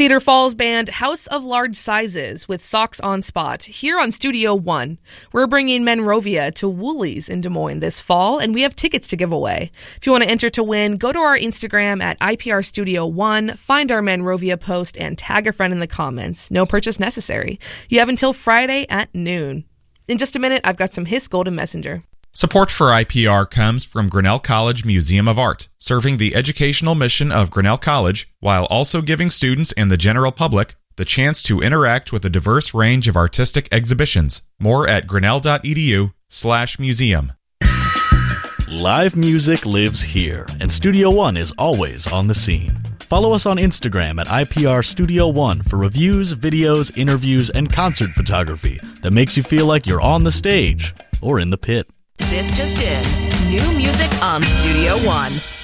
Cedar Falls band House of Large Sizes with Socks on Spot here on Studio One. We're bringing Monrovia to Woolies in Des Moines this fall, and we have tickets to give away. If you want to enter to win, go to our Instagram at IPR Studio One, find our Monrovia post, and tag a friend in the comments. No purchase necessary. You have until Friday at noon. In just a minute, I've got some Hiss Golden Messenger. Support for IPR comes from Grinnell College Museum of Art, serving the educational mission of Grinnell College while also giving students and the general public the chance to interact with a diverse range of artistic exhibitions. More at grinnell.edu/museum. Live music lives here, and Studio One is always on the scene. Follow us on Instagram at IPR Studio One for reviews, videos, interviews, and concert photography that makes you feel like you're on the stage or in the pit. This just in. New music on Studio One.